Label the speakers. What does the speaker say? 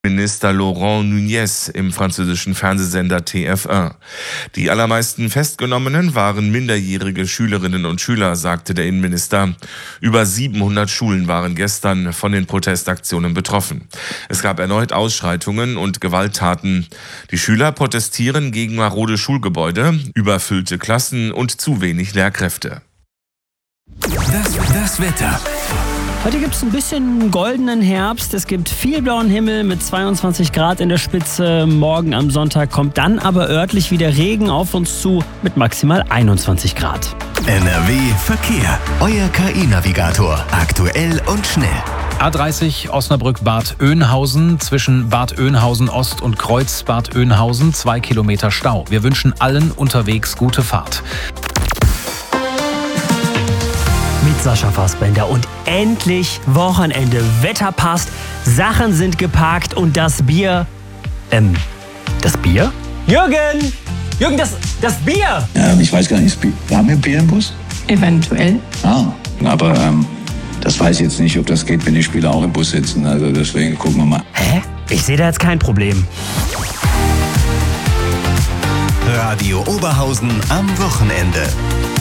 Speaker 1: Minister Laurent Nunez im französischen Fernsehsender TF1. Die allermeisten Festgenommenen waren minderjährige Schülerinnen und Schüler, sagte der Innenminister. Über 700 Schulen waren gestern von den Protestaktionen betroffen. Es gab erneut Ausschreitungen und Gewalttaten. Die Schüler protestieren gegen marode Schulgebäude, überfüllte Klassen und zu wenig Lehrkräfte.
Speaker 2: Das Wetter.
Speaker 3: Heute gibt es ein bisschen goldenen Herbst. Es gibt viel blauen Himmel mit 22 Grad in der Spitze. Morgen am Sonntag kommt dann aber örtlich wieder Regen auf uns zu mit maximal 21 Grad.
Speaker 2: NRW Verkehr. Euer KI-Navigator. Aktuell und schnell.
Speaker 4: A30 Osnabrück-Bad Oeynhausen zwischen Bad Oeynhausen Ost und Kreuz Bad Oeynhausen 2 Kilometer Stau. Wir wünschen allen unterwegs gute Fahrt.
Speaker 3: Mit Sascha Fassbender und endlich Wochenende. Wetter passt, Sachen sind geparkt und das Bier... Das Bier? Jürgen! Jürgen, das Bier!
Speaker 5: Ja, ich weiß gar nicht, haben wir Bier im Bus?
Speaker 6: Eventuell.
Speaker 5: Aber das weiß ich jetzt nicht, ob das geht, wenn die Spieler auch im Bus sitzen. Also deswegen gucken wir mal.
Speaker 3: Hä? Ich sehe da jetzt kein Problem.
Speaker 2: Radio Oberhausen am Wochenende.